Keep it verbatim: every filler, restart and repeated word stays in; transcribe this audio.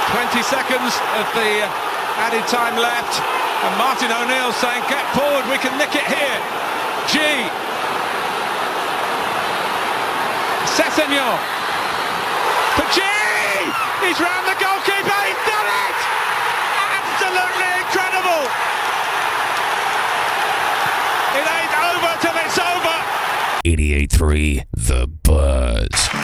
twenty seconds of the added time left, and Martin O'Neill saying, get forward, we can nick it here. G. Sessegnon. For G! He's round the goalkeeper, he's done it! Absolutely incredible! It ain't over till it's over! eighty-eight point three The Buzz.